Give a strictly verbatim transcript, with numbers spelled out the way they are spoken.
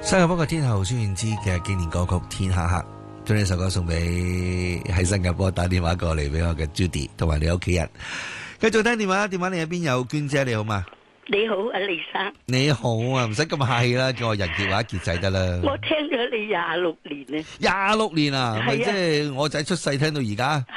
新加坡嘅天后孫燕姿嘅經典歌曲《天黑黑》，將呢首歌送俾喺新加坡打電話過嚟俾我嘅 Judy 同埋你屋企人。繼續聽電話，電話你喺邊？有娟姐你好嘛？ 你好，阿李生。 你好啊，唔使咁客氣啦，叫我人傑或者傑仔得啦。 我聽咗你廿六年咧。 廿六年啊，咪即係我仔出世聽到而家。